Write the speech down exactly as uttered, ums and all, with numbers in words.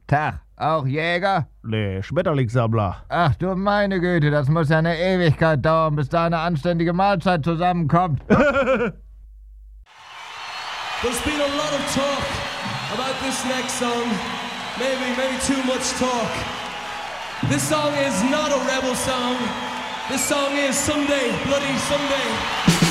Tag, auch Jäger? Nee, Schmetterlingssammler. Ach du meine Güte, das muss ja eine Ewigkeit dauern, bis da eine anständige Mahlzeit zusammenkommt. There's been a lot of talk about this next song. Maybe, maybe too much talk. This song is not a rebel song. This song is Someday, Bloody Someday.